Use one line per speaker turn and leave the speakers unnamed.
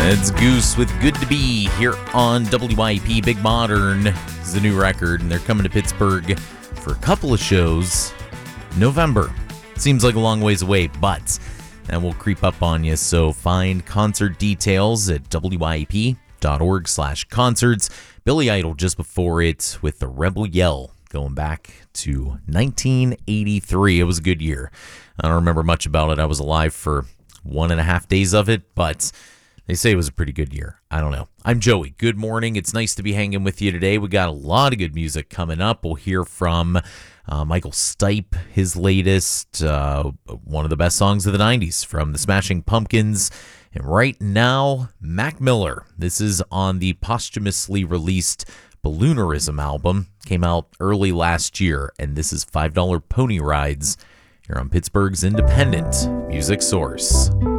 It's Goose with Good to Be here on WYP. Big Modern is the new record, and they're coming to Pittsburgh for a couple of shows. November. Seems like a long ways away, but that will creep up on you. So find concert details at wyp.org/concerts. Billy Idol just before it with the Rebel Yell going back to 1983. It was a good year. I don't remember much about it. I was alive for 1.5 days of it, but they say it was a pretty good year. I don't know. I'm Joey. Good morning. It's nice to be hanging with you today. We got a lot of good music coming up. We'll hear from Michael Stipe, his latest, one of the best songs of the 90s from the Smashing Pumpkins. And right now, Mac Miller. This is on the posthumously released Balloonerism album. Came out early last year, and this is $5 Pony Rides here on Pittsburgh's independent music source.